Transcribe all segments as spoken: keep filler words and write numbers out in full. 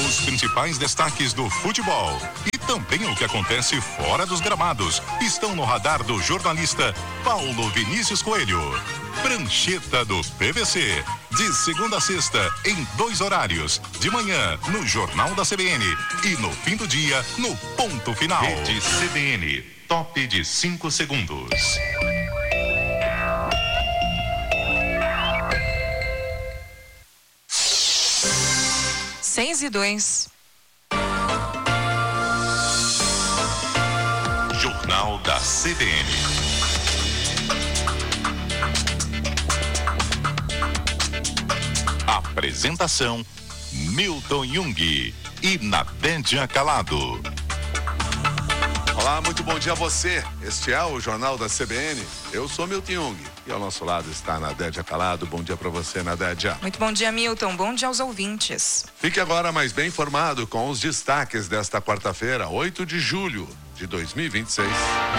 Os principais destaques do futebol e também o que acontece fora dos gramados estão no radar do jornalista Paulo Vinícius Coelho. Prancheta do P V C, de segunda a sexta, em dois horários, de manhã no Jornal da C B N e no fim do dia no Ponto Final. Rede C B N, top de cinco segundos. Seis e dois. Jornal da C B N. Apresentação: Milton Jung e Nadédia Calado. Olá, muito bom dia a você. Este é o Jornal da C B N. Eu sou Milton Jung e ao nosso lado está a Nadédia Calado. Bom dia para você, Nadédia. Muito bom dia, Milton. Bom dia aos ouvintes. Fique agora mais bem informado com os destaques desta quarta-feira, oito de julho de dois mil e vinte e seis.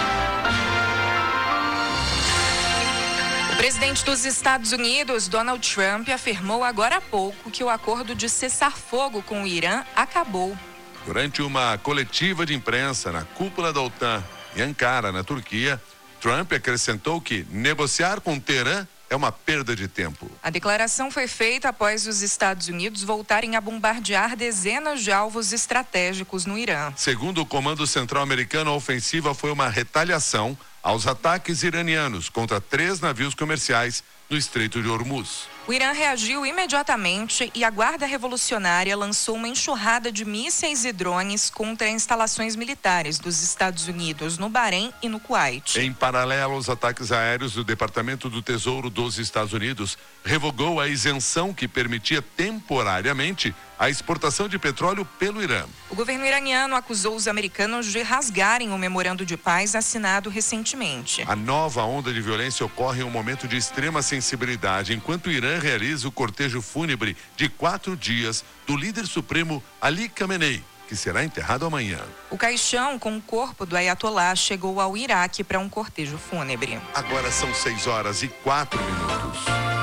O presidente dos Estados Unidos, Donald Trump, afirmou agora há pouco que o acordo de cessar-fogo com o Irã acabou. Durante uma coletiva de imprensa na cúpula da OTAN em Ankara, na Turquia, Trump acrescentou que negociar com Teherã é uma perda de tempo. A declaração foi feita após os Estados Unidos voltarem a bombardear dezenas de alvos estratégicos no Irã. Segundo o Comando Central Americano, a ofensiva foi uma retaliação aos ataques iranianos contra três navios comerciais no Estreito de Hormuz. O Irã reagiu imediatamente e a Guarda Revolucionária lançou uma enxurrada de mísseis e drones contra instalações militares dos Estados Unidos no Bahrein e no Kuwait. Em paralelo aos ataques aéreos, o Departamento do Tesouro dos Estados Unidos revogou a isenção que permitia temporariamente a exportação de petróleo pelo Irã. O governo iraniano acusou os americanos de rasgarem o memorando de paz assinado recentemente. A nova onda de violência ocorre em um momento de extrema sensibilidade, enquanto o Irã realiza o cortejo fúnebre de quatro dias do líder supremo Ali Khamenei, que será enterrado amanhã. O caixão com o corpo do Ayatollah chegou ao Iraque para um cortejo fúnebre. Agora são seis horas e quatro minutos.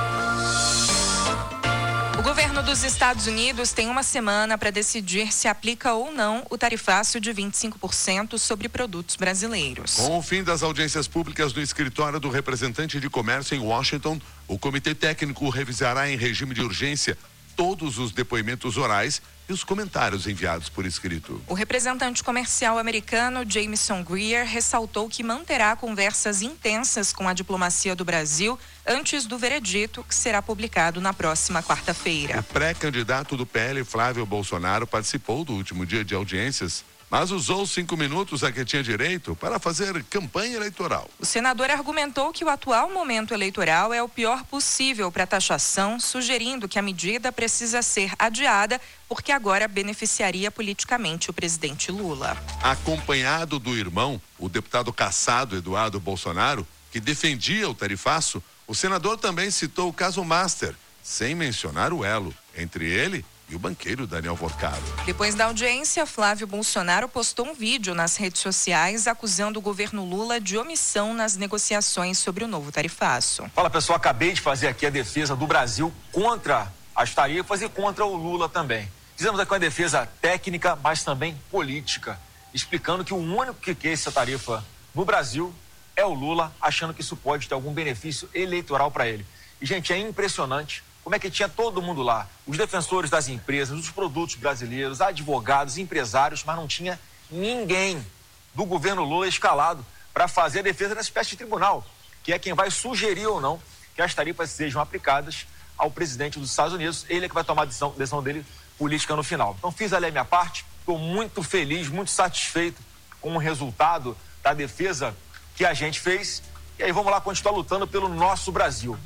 O governo dos Estados Unidos tem uma semana para decidir se aplica ou não o tarifaço de vinte e cinco por cento sobre produtos brasileiros. Com o fim das audiências públicas no escritório do representante de comércio em Washington, o Comitê Técnico revisará em regime de urgência todos os depoimentos orais e os comentários enviados por escrito. O representante comercial americano Jameson Greer ressaltou que manterá conversas intensas com a diplomacia do Brasil antes do veredito, que será publicado na próxima quarta-feira. O pré-candidato do P L, Flávio Bolsonaro, participou do último dia de audiências, mas usou os cinco minutos a que tinha direito para fazer campanha eleitoral. O senador argumentou que o atual momento eleitoral é o pior possível para a taxação, sugerindo que a medida precisa ser adiada porque agora beneficiaria politicamente o presidente Lula. Acompanhado do irmão, o deputado cassado Eduardo Bolsonaro, que defendia o tarifaço, o senador também citou o caso Master, sem mencionar o elo entre ele e o banqueiro Daniel Vorcaro. Depois da audiência, Flávio Bolsonaro postou um vídeo nas redes sociais acusando o governo Lula de omissão nas negociações sobre o novo tarifaço. Fala, pessoal, acabei de fazer aqui a defesa do Brasil contra as tarifas e contra o Lula também. Fizemos aqui uma defesa técnica, mas também política, explicando que o único que quer essa tarifa no Brasil é o Lula, achando que isso pode ter algum benefício eleitoral para ele. E, gente, é impressionante como é que tinha todo mundo lá, os defensores das empresas, dos produtos brasileiros, advogados, empresários, mas não tinha ninguém do governo Lula escalado para fazer a defesa dessa espécie de tribunal, que é quem vai sugerir ou não que as tarifas sejam aplicadas ao presidente dos Estados Unidos. Ele é que vai tomar a decisão, decisão dele política no final. Então fiz ali a minha parte, estou muito feliz, muito satisfeito com o resultado da defesa que a gente fez. E aí vamos lá continuar lutando pelo nosso Brasil.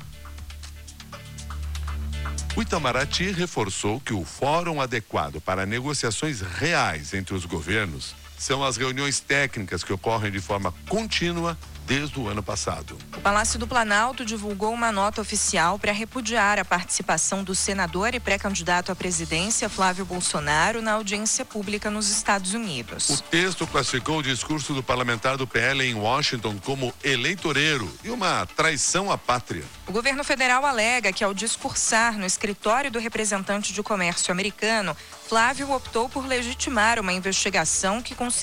O Itamaraty reforçou que o fórum adequado para negociações reais entre os governos são as reuniões técnicas que ocorrem de forma contínua desde o ano passado. O Palácio do Planalto divulgou uma nota oficial para repudiar a participação do senador e pré-candidato à presidência Flávio Bolsonaro na audiência pública nos Estados Unidos. O texto classificou o discurso do parlamentar do P L em Washington como eleitoreiro e uma traição à pátria. O governo federal alega que, ao discursar no escritório do representante de comércio americano, Flávio optou por legitimar uma investigação que considera